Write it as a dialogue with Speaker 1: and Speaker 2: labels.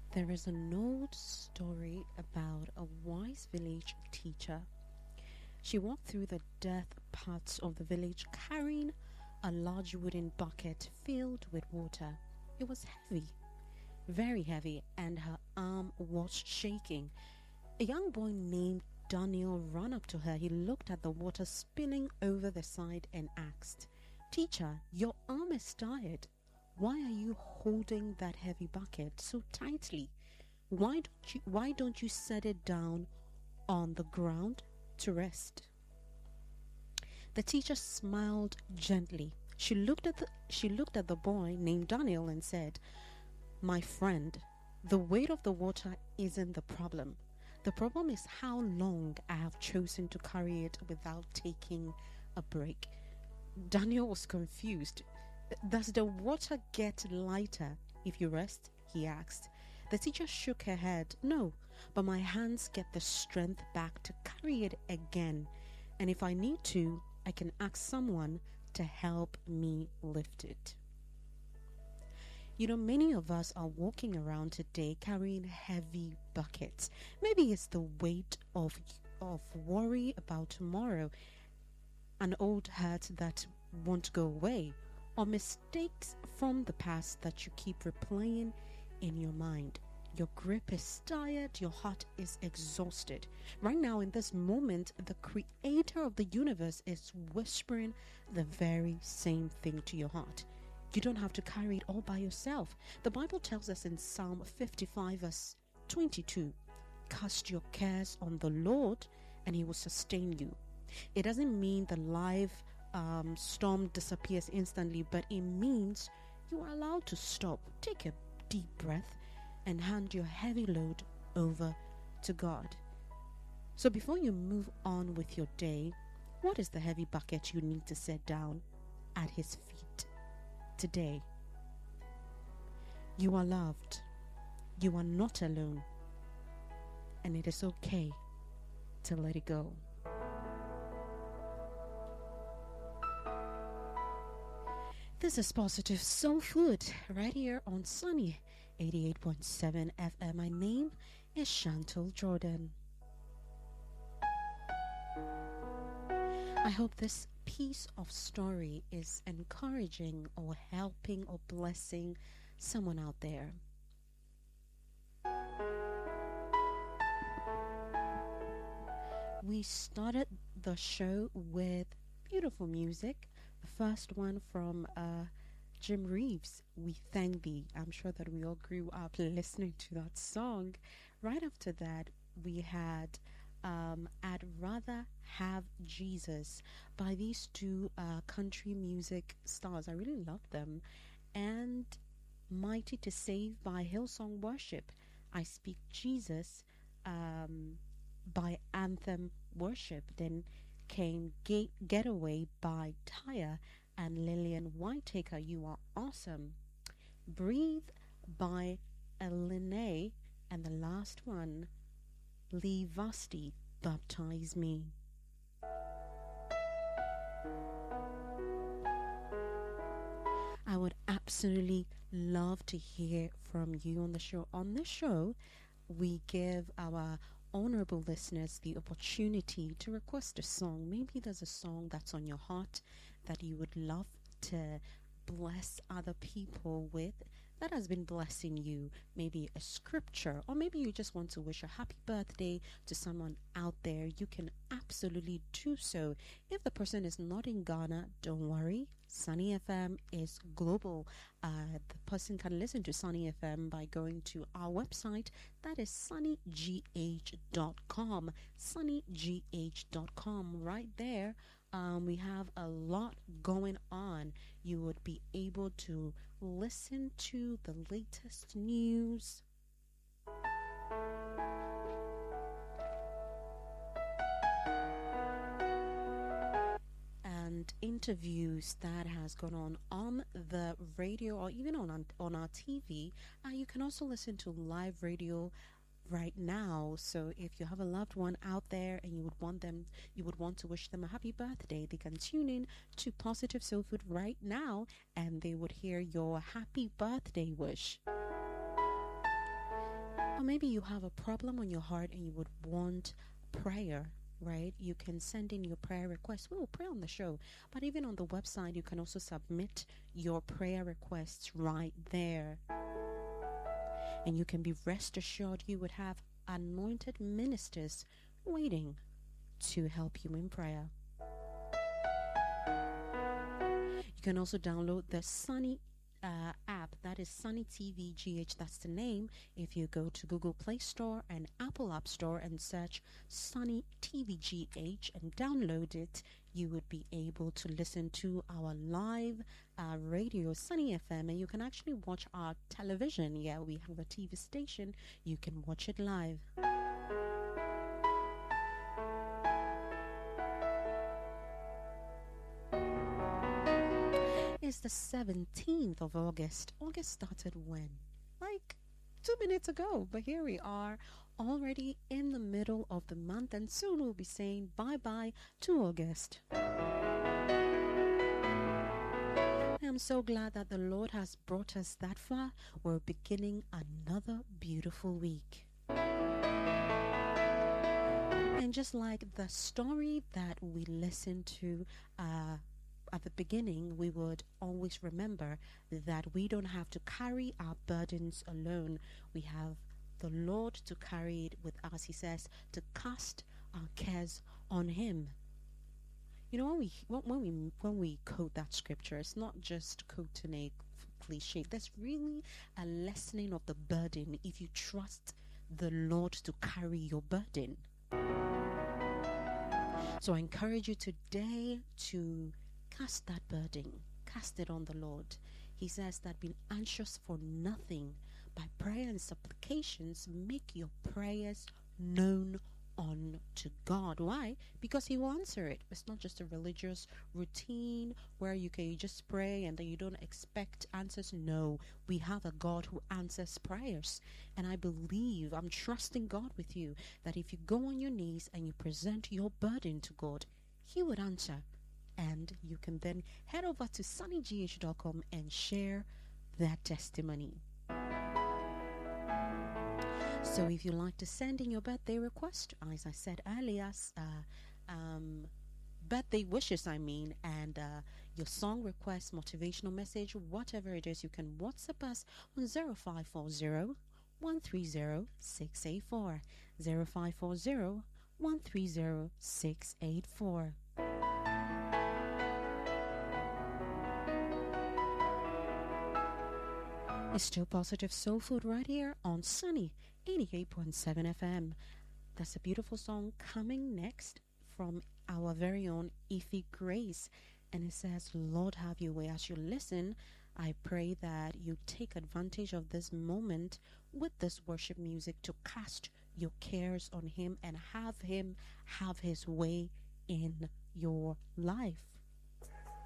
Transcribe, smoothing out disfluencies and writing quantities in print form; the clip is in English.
Speaker 1: There is an old story about a wise village teacher. She walked through the death parts of the village carrying a large wooden bucket filled with water. It was heavy, very heavy, and her arm was shaking. A young boy named Daniel ran up to her. He looked at the water spilling over the side and asked, "Teacher, your arm is tired. Why are you holding that heavy bucket so tightly? Why don't you set it down on the ground to rest?" The teacher smiled gently. She looked at the boy named Daniel and said, "My friend, the weight of the water isn't the problem. The problem is how long I have chosen to carry it without taking a break." Daniel was confused. "Does the water get lighter if you rest?" he asked. The teacher shook her head. "No, but my hands get the strength back to carry it again. And if I need to, I can ask someone to help me lift it." Many of us are walking around today carrying heavy buckets. Maybe it's the weight of worry about tomorrow, an old hurt that won't go away, or mistakes from the past that you keep replaying in your mind. Your grip is tired, your heart is exhausted. Right now, in this moment, the creator of the universe is whispering the very same thing to your heart. You don't have to carry it all by yourself. The Bible tells us in Psalm 55 verse 22, "Cast your cares on the Lord and he will sustain you." It doesn't mean the life storm disappears instantly, but it means you are allowed to stop, take a deep breath, and hand your heavy load over to God. So before you move on with your day, what is the heavy bucket you need to set down at his feet today? You are loved. You are not alone. And it is okay to let it go. This is Positive Soul Food right here on Sunny 88.7 FM. My name is Chantal Jordan. I hope this piece of story is encouraging or helping or blessing someone out there. We started the show with beautiful music. The first one from Jim Reeves, "We Thank Thee." I'm sure that we all grew up listening to that song. Right after that, we had "I'd Rather Have Jesus" by these two country music stars. I really love them. And "Mighty to Save" by Hillsong Worship. "I Speak Jesus" by Anthem Worship. Then came "Getaway" by Tyre and Lillian Whitaker. "You Are Awesome." "Breathe" by Elinay. And the last one, Lee Vasti, "Baptize Me." I would absolutely love to hear from you on the show. On this show, we give our honorable listeners the opportunity to request a song. Maybe there's a song that's on your heart that you would love to bless other people with, that has been blessing you. Maybe a scripture, or maybe you just want to wish a happy birthday to someone out there. You can absolutely do so. If the person is not in Ghana, don't worry. Sunny FM is global. The person can listen to Sunny FM by going to our website. That is sunnygh.com. Sunnygh.com. Right there, we have a lot going on. You would be able to listen to the latest news, and interviews that has gone on the radio or even on our TV. You can also listen to live radio right now. So if you have a loved one out there and you would want to wish them a happy birthday, they can tune in to Positive Soul Food right now and they would hear your happy birthday wish. Or maybe you have a problem on your heart and you would want prayer, right? You can send in your prayer requests. We will pray on the show. But even on the website, you can also submit your prayer requests right there. And you can be rest assured you would have anointed ministers waiting to help you in prayer. You can also download the Sunny app. That is Sunny TV GH. That's the name. If you go to Google Play Store and Apple App Store and search Sunny TV GH and download it, you would be able to listen to our live radio, Sunny FM, and you can actually watch our television. Yeah, we have a TV station. You can watch it live. It's the 17th of August. August started when? Like 2 minutes ago. But here we are, already in the middle of the month, and soon we'll be saying bye-bye to August. I'm so glad that the Lord has brought us that far. We're beginning another beautiful week. And just like the story that we listened to at the beginning, we would always remember that we don't have to carry our burdens alone. We have the Lord to carry it with us. He says to cast our cares on Him. You know, when we quote that scripture, it's not just quoting a cliche. There's really a lessening of the burden if you trust the Lord to carry your burden. So I encourage you today to cast that burden. Cast it on the Lord. He says that being anxious for nothing, by prayer and supplications, make your prayers known unto God. Why? Because He will answer it. It's not just a religious routine where you just pray and then you don't expect answers. No, we have a God who answers prayers. And I'm trusting God with you, that if you go on your knees and you present your burden to God, He would answer. And you can then head over to sunnygh.com and share that testimony. So if you'd like to send in your birthday request, as I said earlier, birthday wishes, and your song request, motivational message, whatever it is, you can WhatsApp us on 0540 130 684. 0540 130 684. It's still positive soul food right here on Sunny 88.7 FM. That's a beautiful song coming next from our very own Ify Grace. And it says, Lord, have your way. As you listen, I pray that you take advantage of this moment with this worship music to cast your cares on Him and have Him have His way in your life.